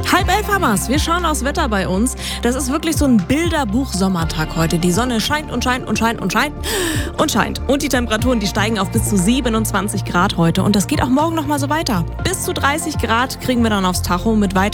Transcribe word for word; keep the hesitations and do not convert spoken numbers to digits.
Halb elf haben wir's. Wir schauen aufs Wetter bei uns. Das ist wirklich so ein Bilderbuch-Sommertag heute. Die Sonne scheint und scheint und scheint und scheint und scheint. Und die Temperaturen, die steigen auf bis zu siebenundzwanzig Grad heute. Und das geht auch morgen noch mal so weiter. Bis zu dreißig Grad kriegen wir dann aufs Tacho mit weiter